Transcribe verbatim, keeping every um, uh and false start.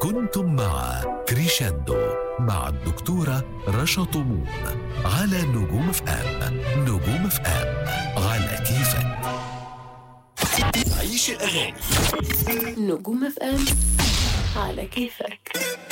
كنتم مع كريشاندو مع الدكتورة رشا طموح على نجوم اف ام. نجوم اف ام على كيفك. عيش الأغاني. نجوم اف ام على كيفك.